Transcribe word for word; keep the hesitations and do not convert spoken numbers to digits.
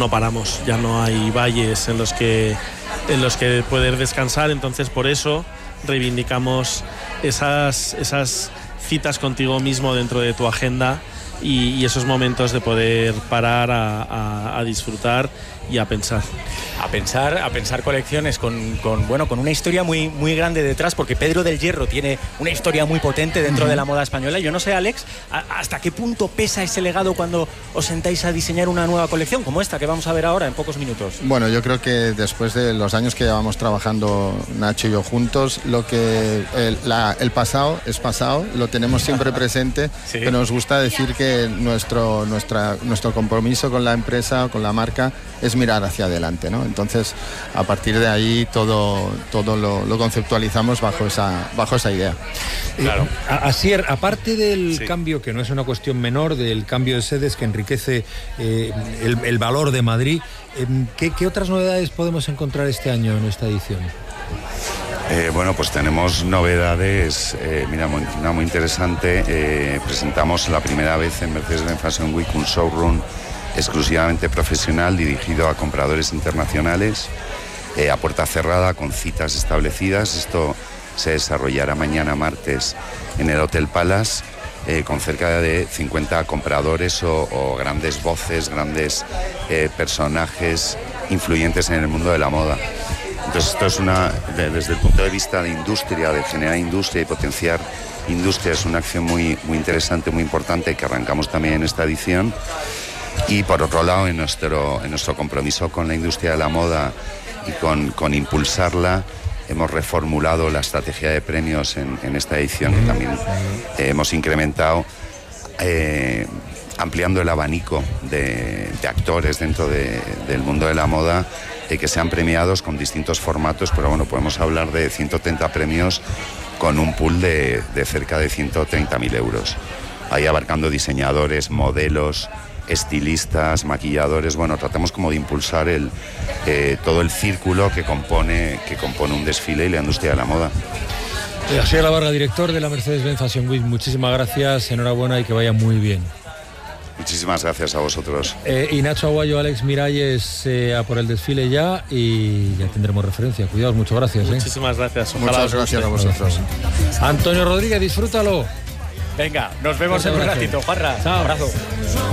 no paramos, ya no hay valles en los que, en los que poder descansar, entonces por eso reivindicamos esas, esas citas contigo mismo dentro de tu agenda y, y esos momentos de poder parar a, a, a disfrutar y a pensar. A pensar, a pensar colecciones con, con, bueno, con una historia muy, muy grande detrás, porque Pedro del Hierro tiene una historia muy potente dentro uh-huh. de la moda española. Yo no sé, Alex, a, ¿hasta qué punto pesa ese legado cuando os sentáis a diseñar una nueva colección como esta que vamos a ver ahora en pocos minutos? Bueno, yo creo que después de los años que llevamos trabajando Nacho y yo juntos, lo que el, la, el pasado es pasado, lo tenemos siempre presente, ¿sí? Pero nos gusta decir que nuestro, nuestra, nuestro compromiso con la empresa, con la marca, es mirar hacia adelante, ¿no? Entonces, a partir de ahí todo, todo lo, lo conceptualizamos bajo esa, bajo esa idea. Claro. Eh, Asier, aparte del sí. cambio, que no es una cuestión menor, del cambio de sedes que enriquece eh, el, el valor de Madrid, eh, ¿qué, ¿qué otras novedades podemos encontrar este año en esta edición? Eh, bueno, pues tenemos novedades, eh, mira, muy, una muy interesante. Eh, presentamos la primera vez en Mercedes-Benz Fashion Week un showroom exclusivamente profesional dirigido a compradores internacionales, eh, a puerta cerrada, con citas establecidas. Esto se desarrollará mañana martes en el Hotel Palace, eh, con cerca de cincuenta compradores o, o grandes voces, grandes eh, personajes influyentes en el mundo de la moda. Entonces esto es una, de, desde el punto de vista de industria, de generar industria y potenciar industria, es una acción muy, muy interesante, muy importante, que arrancamos también en esta edición. Y por otro lado, en nuestro, en nuestro compromiso con la industria de la moda y con, con impulsarla, hemos reformulado la estrategia de premios en, en esta edición, que también eh, hemos incrementado, eh, ampliando el abanico de, de actores dentro de, del mundo de la moda, eh, que sean premiados con distintos formatos, pero bueno, podemos hablar de ciento treinta premios con un pool de, de cerca de ciento treinta mil euros. Ahí abarcando diseñadores, modelos, estilistas, maquilladores. Bueno, tratamos como de impulsar el, eh, todo el círculo que compone, que compone un desfile y la industria de la moda. Asier Labarra, director de la Mercedes-Benz Fashion Week, muchísimas gracias, enhorabuena y que vaya muy bien. Muchísimas gracias a vosotros. Eh, y Nacho Aguayo, Alex Miralles, eh, a por el desfile ya y ya tendremos referencia. Cuidaos, muchas gracias. Muchísimas eh. gracias. Ojalá Muchas gracias a vosotros. Antonio Rodríguez, disfrútalo. Venga, nos vemos en un ratito. Parra, Chao. Abrazo.